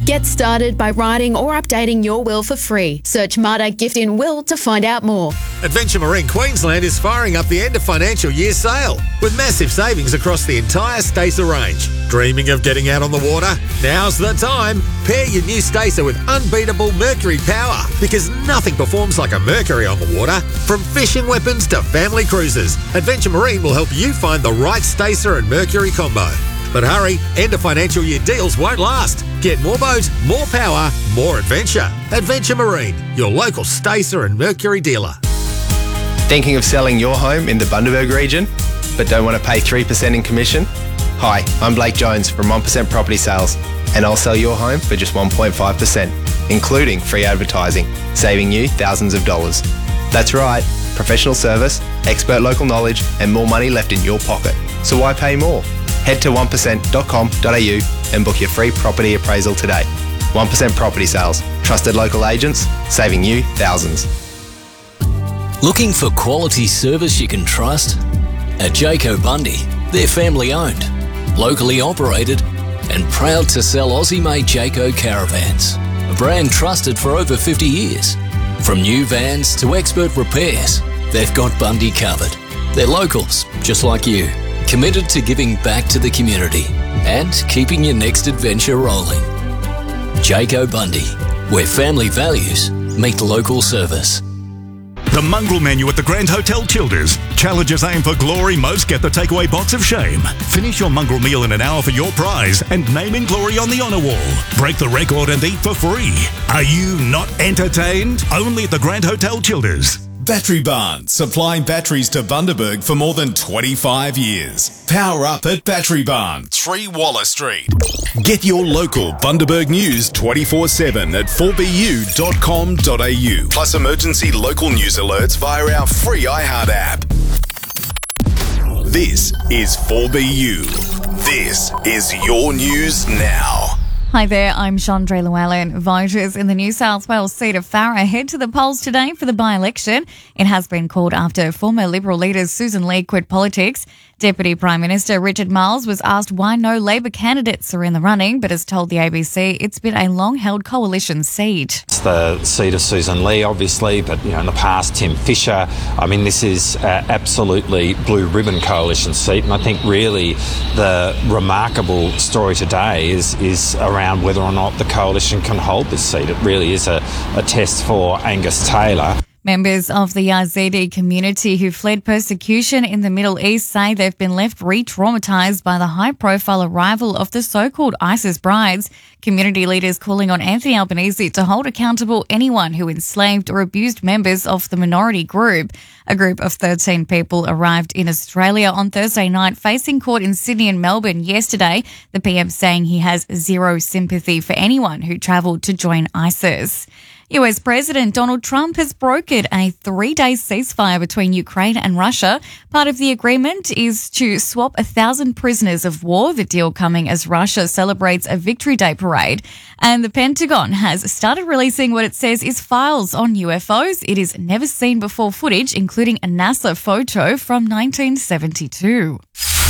Get started by writing or updating your will for free. Search Marta Gift in Will to find out more. Adventure Marine Queensland is firing up the end of financial year sale with massive savings across the entire Stacer range. Dreaming of getting out on the water? Now's the time. Pair your new Stacer with unbeatable Mercury power because nothing performs like a Mercury on the water. From fishing weapons to family cruises, Adventure Marine will help you find the right Stacer and Mercury combo. But hurry, end of financial year deals won't last. Get more boat, more power, more adventure. Adventure Marine, your local Stacer and Mercury dealer. Thinking of selling your home in the Bundaberg region, but don't want to pay 3% in commission? Hi, I'm Blake Jones from 1% Property Sales, and I'll sell your home for just 1.5%, including free advertising, saving you thousands of dollars. That's right, professional service, expert local knowledge, and more money left in your pocket. So why pay more? Head to 1%.com.au and book your free property appraisal today. 1% Property Sales, trusted local agents, saving you thousands. Looking for quality service you can trust? At Jayco Bundy, they're family owned, locally operated, and proud to sell Aussie-made Jayco caravans, a brand trusted for over 50 years. From new vans to expert repairs, they've got Bundy covered. They're locals, just like you, committed to giving back to the community and keeping your next adventure rolling. Jayco Bundy, where family values meet local service. The mongrel menu at the Grand Hotel Childers. Challengers aim for glory, most get the takeaway box of shame. Finish your mongrel meal in an hour for your prize and name in glory on the honour wall. Break the record and eat for free. Are you not entertained? Only at the Grand Hotel Childers. Battery Barn, supplying batteries to Bundaberg for more than 25 years. Power up at Battery Barn, 3 Waller Street. Get your local Bundaberg news 24/7 at 4bu.com.au. Plus emergency local news alerts via our free iHeart app. This is 4BU. This is your news now. Hi there, I'm Chandra Llewellyn. Voters in the New South Wales seat of Farrer head to the polls today for the by-election. It has been called after former Liberal leader Susan Lee quit politics. Deputy Prime Minister Richard Marles was asked why no Labor candidates are in the running, but has told the ABC it's been a long-held coalition seat. It's the seat of Susan Lee, obviously, but in the past, Tim Fisher. I mean, this is absolutely blue ribbon coalition seat, and I think really the remarkable story today is around whether or not the coalition can hold this seat. It really is a test for Angus Taylor. Members of the Yazidi community who fled persecution in the Middle East say they've been left re-traumatised by the high-profile arrival of the so-called ISIS brides. Community leaders calling on Anthony Albanese to hold accountable anyone who enslaved or abused members of the minority group. A group of 13 people arrived in Australia on Thursday night, facing court in Sydney and Melbourne yesterday. The PM saying he has zero sympathy for anyone who travelled to join ISIS. US President Donald Trump has brokered a 3-day ceasefire between Ukraine and Russia. Part of the agreement is to swap 1,000 prisoners of war, the deal coming as Russia celebrates a Victory Day parade. And the Pentagon has started releasing what it says is files on UFOs. It is never seen before footage, including a NASA photo from 1972.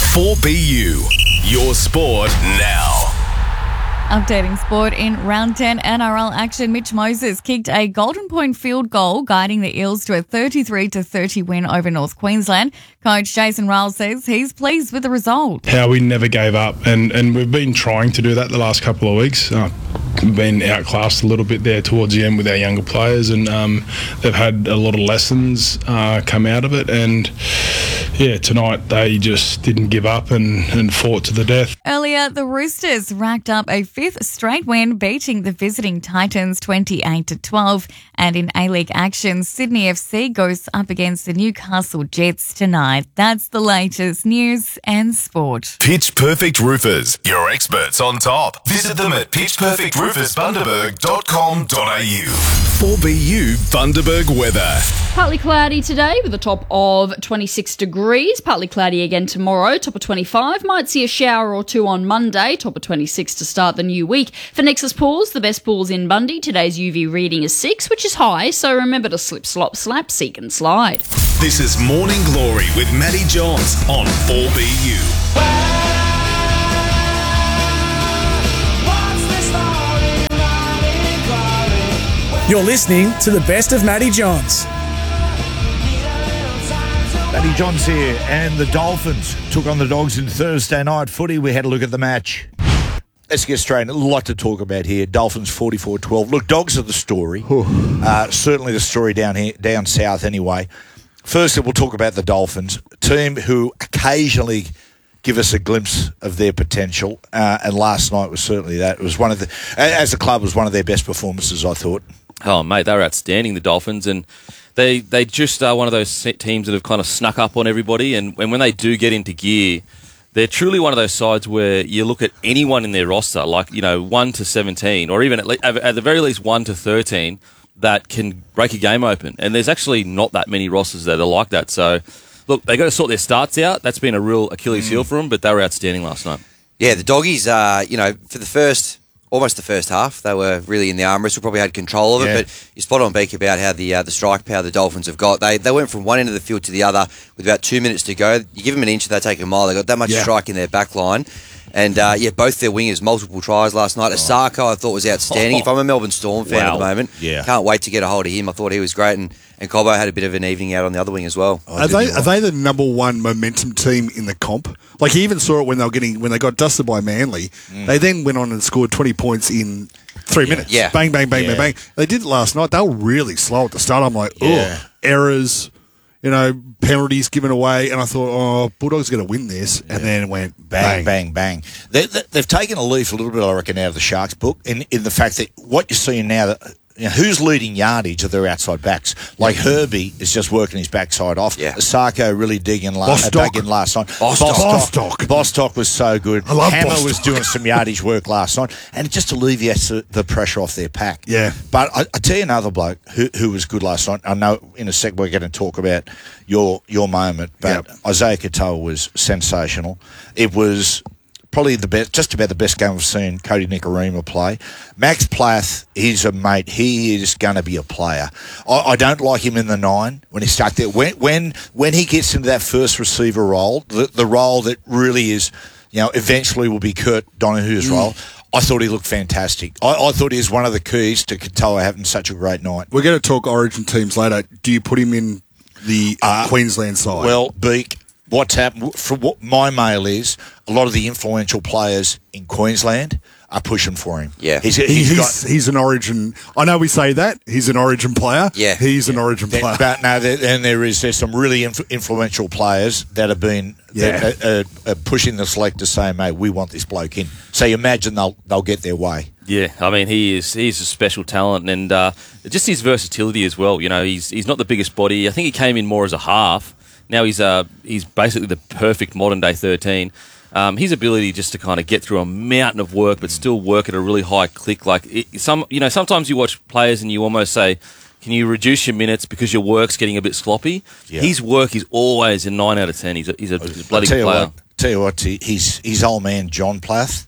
4BU, your sport now. Updating sport in round 10 NRL action. Mitch Moses kicked a Golden Point field goal, guiding the Eels to a 33-30 win over North Queensland. Coach Jason Ryall says he's pleased with the result. How we never gave up, and we've been trying to do that the last couple of weeks. We've been outclassed a little bit there towards the end with our younger players, and they've had a lot of lessons come out of it. And yeah, tonight they just didn't give up and fought to the death. Earlier, the Roosters racked up a 5th straight win, beating the visiting Titans 28-12. And in A-League action, Sydney FC goes up against the Newcastle Jets tonight. That's the latest news and sport. Pitch Perfect Roofers, your experts on top. Visit them at pitchperfectroofersbundaberg.com.au. 4BU Bundaberg weather. Partly cloudy today with a top of 26 degrees. Partly cloudy again tomorrow, top of 25. Might see a shower or two on Monday, top of 26 to start the new week. For Nexus Pools, the best pools in Bundy, today's UV reading is 6, which is high, so remember to slip, slop, slap, seek and slide. This is Morning Glory with Matty Johns on 4BU. You're listening to the best of Matty Johns. Matty Johns here, and the Dolphins took on the Dogs in Thursday night footy. We had a look at the match. Let's get straight in. A lot to talk about here. Dolphins 44-12. Look, Dogs are the story. Certainly the story down south anyway. Firstly, we'll talk about the Dolphins, a team who occasionally give us a glimpse of their potential, and last night was certainly that. It was one of the, as a club, was one of their best performances, I thought. Oh, mate, they were outstanding, the Dolphins, and they just are one of those teams that have kind of snuck up on everybody, and when they do get into gear, they're truly one of those sides where you look at anyone in their roster, like, 1 to 17, or even at the very least 1 to 13, that can break a game open. And there's actually not that many rosters that are like that. So, look, they got to sort their starts out. That's been a real Achilles heel for them, but they were outstanding last night. Yeah, the Doggies, for almost the first half, they were really in the arm wrestle, probably had control of it, but you're spot on, Beak, about how the strike power the Dolphins have got. They went from one end of the field to the other with about 2 minutes to go. You give them an inch, they take a mile. They got that much strike in their back line. And, both their wingers, multiple tries last night. Asako, I thought, was outstanding. If I'm a Melbourne Storm fan at the moment, can't wait to get a hold of him. I thought he was great. And Cobbo had a bit of an evening out on the other wing as well. Are they the number one momentum team in the comp? Like, you even saw it when they got dusted by Manly. They then went on and scored 20 points in 3 minutes. Yeah. Bang, bang, bang, bang, bang. They did it last night. They were really slow at the start. I'm like, errors, penalties given away. And I thought, Bulldogs are going to win this. And then it went bang, bang, bang. They've taken a leaf a little bit, I reckon, out of the Sharks book in the fact that what you're seeing now, who's leading yardage of their outside backs? Like Herbie is just working his backside off. Yeah. Asako really dug in last night. Bostock was so good. I love Hammer Bostock. was doing some yardage work last night, and it just alleviates the pressure off their pack. Yeah. But I tell you another bloke who was good last night. I know in a sec we're going to talk about your moment, but Isaiah Katoa was sensational. It was probably the best, just about the best game I've seen Cody Nikorima play. Max Plath, he's a mate. He is going to be a player. I don't like him in the 9 when he starts there. When he gets into that first receiver role, the role that really is, eventually will be Kurt Donohue's role. I thought he looked fantastic. I thought he was one of the keys to Katoa having such a great night. We're going to talk Origin teams later. Do you put him in the Queensland side? Well, Beak, what's happened, from what my mail is, a lot of the influential players in Queensland are pushing for him. Yeah. He's an Origin. I know we say that. He's an Origin player. Yeah. He's an Origin player. But no, there's some really influential players that have been pushing the select to say, mate, we want this bloke in. So you imagine they'll get their way. Yeah, I mean, he's a special talent, and just his versatility as well. He's not the biggest body. I think he came in more as a half. Now he's basically the perfect modern day 13. His ability just to kind of get through a mountain of work, but still work at a really high click. Sometimes you watch players and you almost say, can you reduce your minutes because your work's getting a bit sloppy? Yeah. His work is always a 9 out of 10. He's a bloody player. Tell you what, his old man John Plath,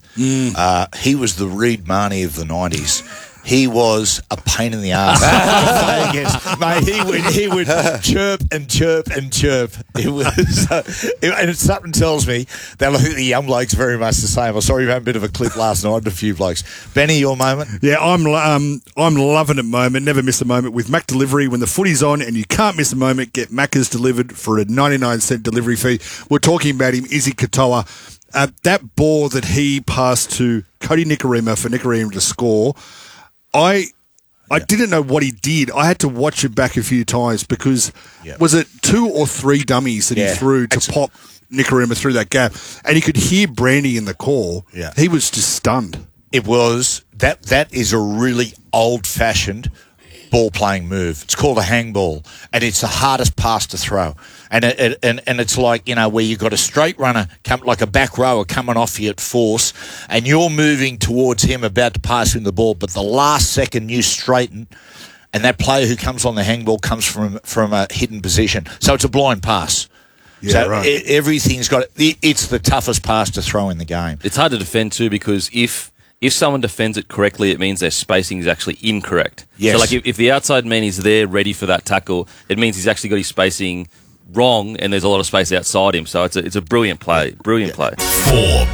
he was the Reed Marnie of the 90s. He was a pain in the ass to play against. Mate, he would chirp and chirp and chirp. It was, and something tells me that I think the young bloke's very much the same. I saw him have a bit of a clip last night with a few blokes. Benny, your moment? Yeah, I'm loving it. Moment. Never miss a moment with Mac Delivery. When the footy's on and you can't miss a moment, get Macca's delivered for a 99-cent delivery fee. We're talking about him, Izzy Katoa. That ball that he passed to Cody Nikorima for Nikorima to score. I didn't know what he did. I had to watch it back a few times because was it 2 or 3 dummies that he threw to pop Nikorima through that gap? And you could hear Brandy in the call. Yeah. He was just stunned. It was. That is a really old-fashioned ball-playing move. It's called a hang-ball, and it's the hardest pass to throw. And it's like, where you've got a straight runner, like a back rower coming off you at force, and you're moving towards him, about to pass him the ball, but the last second you straighten, and that player who comes on the hang-ball comes from a hidden position. So it's a blind pass. Yeah, so right. Everything's got... It's the toughest pass to throw in the game. It's hard to defend too, because if someone defends it correctly, it means their spacing is actually incorrect. Yes. So, like, if the outside man is there ready for that tackle, it means he's actually got his spacing wrong, and there's a lot of space outside him. So it's a brilliant play. Brilliant play. 4